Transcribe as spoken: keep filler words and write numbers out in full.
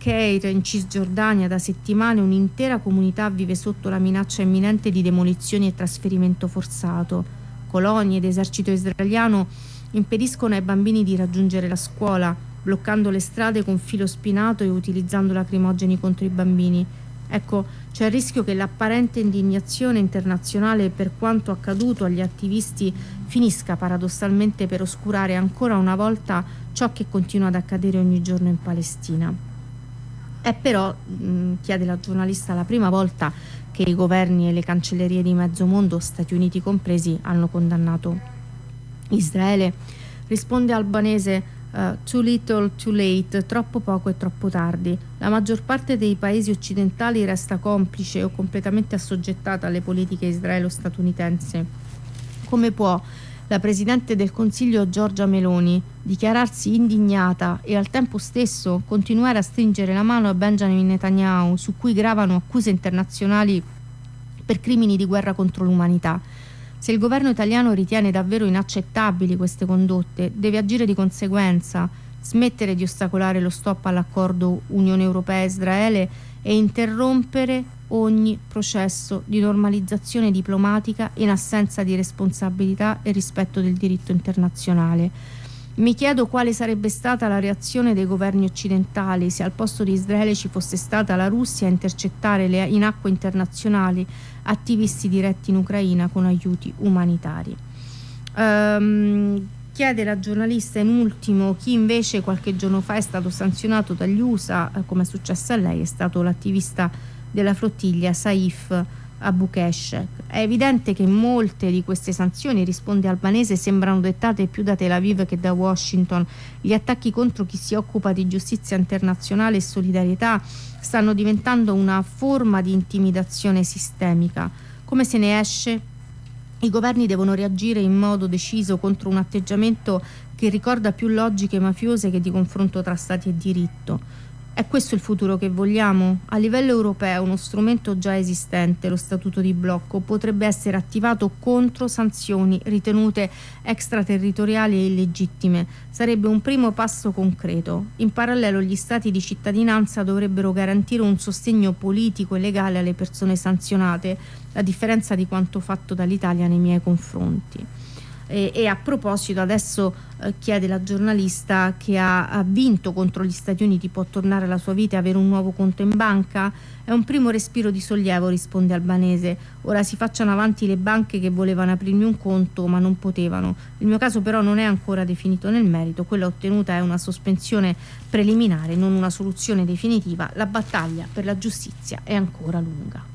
al-Khair in Cisgiordania da settimane un'intera comunità vive sotto la minaccia imminente di demolizioni e trasferimento forzato. Colonie ed esercito israeliano impediscono ai bambini di raggiungere la scuola, bloccando le strade con filo spinato e utilizzando lacrimogeni contro i bambini. Ecco, c'è il rischio che l'apparente indignazione internazionale per quanto accaduto agli attivisti finisca paradossalmente per oscurare ancora una volta ciò che continua ad accadere ogni giorno in Palestina. È però, mh, chiede la giornalista, la prima volta che i governi e le cancellerie di mezzo mondo, Stati Uniti compresi, hanno condannato Israele. Risponde Albanese: Uh, too little, too late, troppo poco e troppo tardi. La maggior parte dei paesi occidentali resta complice o completamente assoggettata alle politiche israelo-statunitense. Come può la Presidente del Consiglio Giorgia Meloni dichiararsi indignata e al tempo stesso continuare a stringere la mano a Benjamin Netanyahu, su cui gravano accuse internazionali per crimini di guerra contro l'umanità? Se il governo italiano ritiene davvero inaccettabili queste condotte, deve agire di conseguenza, smettere di ostacolare lo stop all'accordo Unione Europea-Israele e interrompere ogni processo di normalizzazione diplomatica in assenza di responsabilità e rispetto del diritto internazionale. Mi chiedo quale sarebbe stata la reazione dei governi occidentali se al posto di Israele ci fosse stata la Russia a intercettare le, in acque internazionali attivisti diretti in Ucraina con aiuti umanitari. Um, chiede la giornalista in ultimo chi invece qualche giorno fa è stato sanzionato dagli U S A, eh, come è successo a lei, è stato l'attivista della flottiglia Saif Abu Keshek. È evidente che molte di queste sanzioni, risponde Albanese, sembrano dettate più da Tel Aviv che da Washington. Gli attacchi contro chi si occupa di giustizia internazionale e solidarietà stanno diventando una forma di intimidazione sistemica. Come se ne esce? I governi devono reagire in modo deciso contro un atteggiamento che ricorda più logiche mafiose che di confronto tra Stati e diritto. È questo il futuro che vogliamo? A livello europeo uno strumento già esistente, lo statuto di blocco, potrebbe essere attivato contro sanzioni ritenute extraterritoriali e illegittime. Sarebbe un primo passo concreto. In parallelo gli stati di cittadinanza dovrebbero garantire un sostegno politico e legale alle persone sanzionate, a differenza di quanto fatto dall'Italia nei miei confronti. E, e a proposito, adesso eh, chiede la giornalista che ha, ha vinto contro gli Stati Uniti, può tornare alla sua vita e avere un nuovo conto in banca? È un primo respiro di sollievo, risponde Albanese. Ora si facciano avanti le banche che volevano aprirmi un conto ma non potevano. Il mio caso però non è ancora definito nel merito, quella ottenuta è una sospensione preliminare, non una soluzione definitiva. La battaglia per la giustizia è ancora lunga.